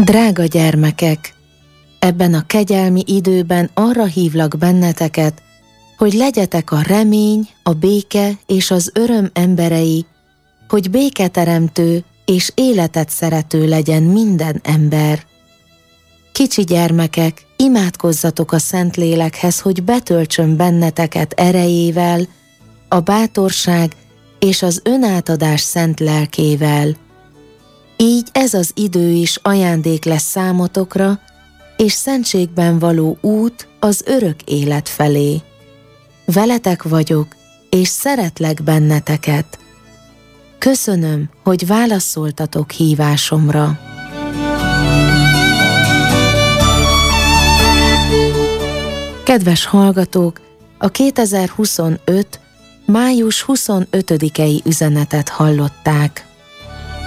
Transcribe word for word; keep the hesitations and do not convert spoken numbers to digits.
Drága gyermekek, ebben a kegyelmi időben arra hívlak benneteket, hogy legyetek a remény, a béke és az öröm emberei, hogy béketeremtő és életet szerető legyen minden ember. Kicsi gyermekek, imádkozzatok a Szentlélekhez, hogy betöltsön benneteket erejével, a bátorság és az önátadás szent lelkével. Így ez az idő is ajándék lesz számotokra, és szentségben való út az örök élet felé. Veletek vagyok, és szeretlek benneteket. Köszönöm, hogy válaszoltatok hívásomra. Kedves hallgatók, a kétezer-huszonöt. május huszonötödikei üzenetet hallották.